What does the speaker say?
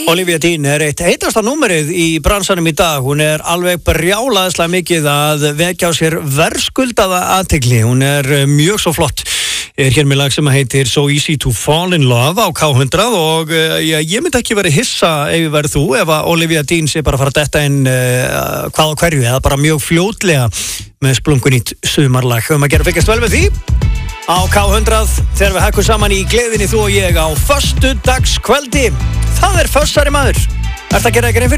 Olivia Dean eitt heitasta númerið í bransanum í dag. Hún alveg brjálaðislega mikið að vekja á sér verðskuldaða athygli. Hún mjög svo flott. Hér með lag sem heitir So Easy to Fall in Love á K100 og ég myndi ekki verið hissa ef ég verið þú ef að Olivia Dean sé bara að fara að detta inn hvað á hverju eða bara mjög fljótlega með splunkunýtt sumarlag. Að gera fylgjast vel með því á K100 þegar við hækkum saman í gleðinni þú og ég á föstudagskvöldi. Það föstari maður. Ertu að gera grein fyrir